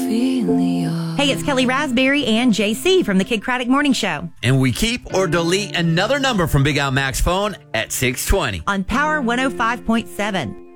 Hey, it's Kelly Raspberry and JC from the Kid Craddock Morning Show. And we keep or delete another number from Big Al Mac's phone at 620. On Power 105.7.